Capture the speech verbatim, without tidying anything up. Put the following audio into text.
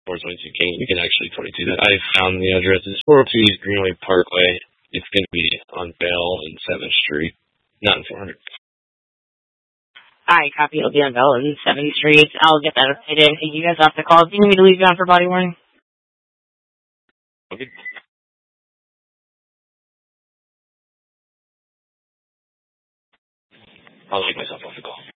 four twenty-two King. You can actually twenty-two that. I found the address. It's four oh two East Greenway Parkway. It's going to be on Bell and seventh Street, not in four hundred. Alright, copy. It'll be on Bell and seventh Street. I'll get that updated and take you guys off the call. Do you need me to leave you on for body warning? Okay. I'll take myself off the call.